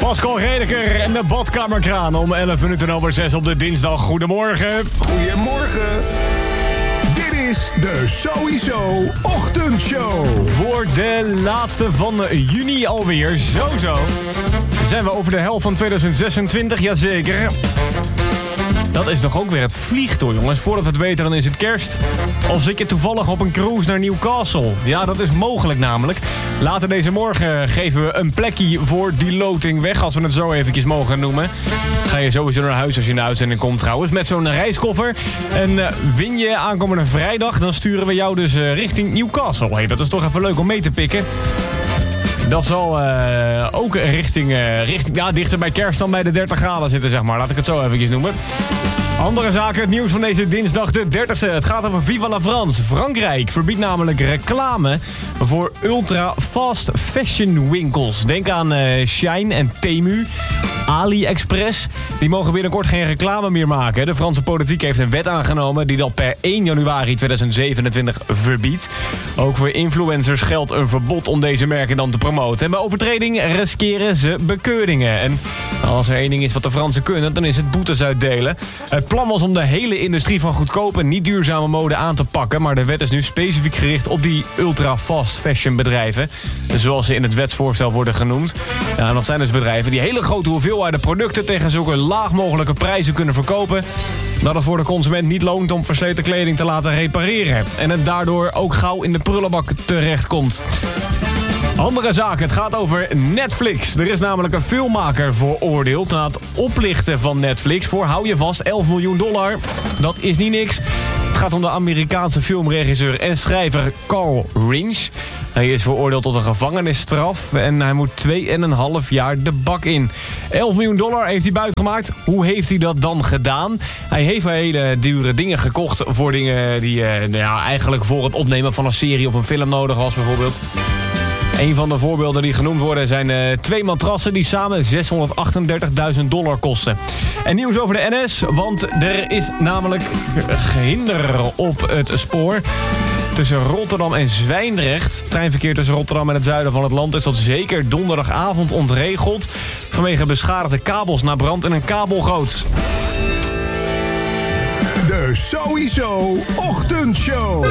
Pascal Redeker en de badkamerkraan om 6:11 op de dinsdag. Goedemorgen. Goedemorgen. Dit is de Sowieso Ochtendshow. Voor de laatste van juni alweer. Zo. Zijn we over de helft van 2026, jazeker. Dat is toch ook weer het vliegtoer, jongens. Voordat we het weten, dan is het kerst. Of zit je toevallig op een cruise naar Newcastle? Ja, dat is mogelijk namelijk. Later deze morgen geven we een plekje voor die loting weg, als we het zo eventjes mogen noemen. Ga je sowieso naar huis als je in de uitzending komt trouwens, met zo'n reiskoffer. En win je aankomende vrijdag, dan sturen we jou dus richting Newcastle. Hey, dat is toch even leuk om mee te pikken. Dat zal ook richting dichter bij kerst dan bij de 30 graden zitten, zeg maar. Laat ik het zo eventjes noemen. Andere zaken, het nieuws van deze dinsdag de 30e. Het gaat over Viva la France. Frankrijk verbiedt namelijk reclame voor ultra fast fashion winkels. Denk aan Shein en Temu. AliExpress, die mogen binnenkort geen reclame meer maken. De Franse politiek heeft een wet aangenomen die dat per 1 januari 2027 verbiedt. Ook voor influencers geldt een verbod om deze merken dan te promoten. En bij overtreding riskeren ze bekeuringen. En als er één ding is wat de Fransen kunnen, dan is het boetes uitdelen. Het plan was om de hele industrie van goedkope, niet duurzame mode aan te pakken. Maar de wet is nu specifiek gericht op die ultra fast fashion bedrijven. Zoals ze in het wetsvoorstel worden genoemd. Ja, en dat zijn dus bedrijven die hele grote hoeveelheden producten tegen zulke laag mogelijke prijzen kunnen verkopen, dat het voor de consument niet loont om versleten kleding te laten repareren. En het daardoor ook gauw in de prullenbak terechtkomt. Andere zaken, het gaat over Netflix. Er is namelijk een filmmaker veroordeeld na het oplichten van Netflix voor, hou je vast, $11 miljoen. Dat is niet niks. Het gaat om de Amerikaanse filmregisseur en schrijver Carl Rinsch. Hij is veroordeeld tot een gevangenisstraf en hij moet 2,5 jaar de bak in. $11 miljoen heeft hij buitgemaakt. Hoe heeft hij dat dan gedaan? Hij heeft hele dure dingen gekocht voor dingen die eigenlijk voor het opnemen van een serie of een film nodig was bijvoorbeeld. Een van de voorbeelden die genoemd worden zijn 2 matrassen die samen $638.000 kosten. En nieuws over de NS, want er is namelijk hinder op het spoor. Tussen Rotterdam en Zwijndrecht. Treinverkeer tussen Rotterdam en het zuiden van het land is tot zeker donderdagavond ontregeld. Vanwege beschadigde kabels na brand in een kabelgoot. De Sowieso Ochtendshow.